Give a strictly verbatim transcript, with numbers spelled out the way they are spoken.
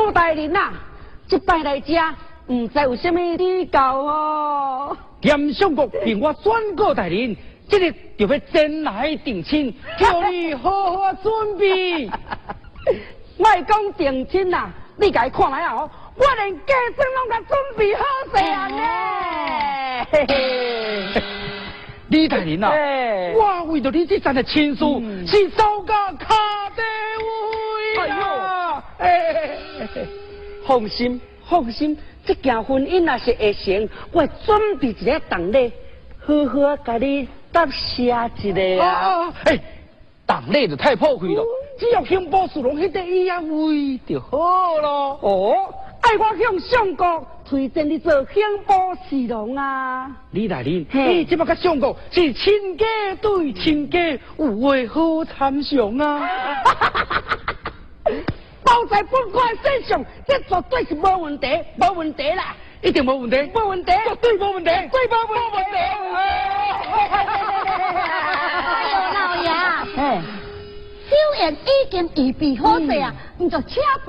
顾大人呐，这摆来遮，唔知有啥物指教哦。 严相国凭我宣告大人，这日就要前来定亲，叫你好好准备。 我是讲定亲呐，你家看来哦，我连家孙拢甲准备好势啊呢。嘿嘿。 李大人啊，我为着你这阵的亲事，嗯、是走到卡地位啊！哎呦， 放心，放心，这件婚姻若是会成，我会准备一个当礼，好好甲你答谢一个啊！ 哎、啊，当礼就太破费了，只要向波士龙迄个伊啊位就好咯。 哦，爱我向相国。推荐你做兴波士龙啊！ 李大人，你这么甲相公是亲家对亲家，有话好参详啊！ 包在本官身上，这绝对是无问题，无问题啦！ 一定无问题， 无问题， 绝对无问题， 绝对无问题！ 哎呦，老爷，哎，小宴已经预备好势啊，唔就请